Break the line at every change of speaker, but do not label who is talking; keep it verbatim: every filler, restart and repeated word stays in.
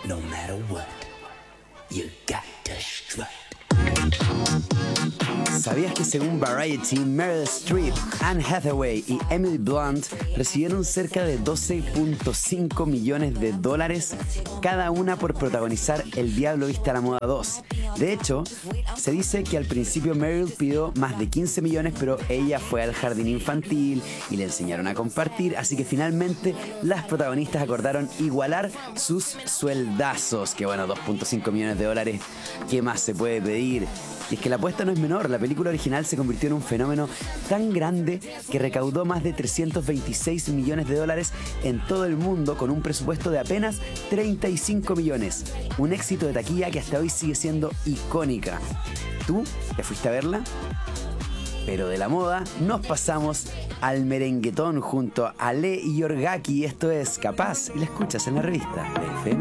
No matter what, you got to strut.
¿Sabías que según Variety, Meryl Streep, Anne Hathaway y Emily Blunt recibieron cerca de doce punto cinco millones de dólares cada una por protagonizar El Diablo Viste a la Moda dos? De hecho, se dice que al principio Meryl pidió más de quince millones, pero ella fue al jardín infantil y le enseñaron a compartir, así que finalmente las protagonistas acordaron igualar sus sueldazos. Que bueno, dos punto cinco millones de dólares, ¿qué más se puede pedir? Y es que la apuesta no es menor. La película original se convirtió en un fenómeno tan grande que recaudó más de trescientos veintiséis millones de dólares en todo el mundo, con un presupuesto de apenas treinta y cinco millones. Un éxito de taquilla que hasta hoy sigue siendo icónica. ¿Tú te fuiste a verla? Pero de la moda nos pasamos al merenguetón junto a Ale y Yorgaki. Esto es Capaz y la escuchas en la revista de F M.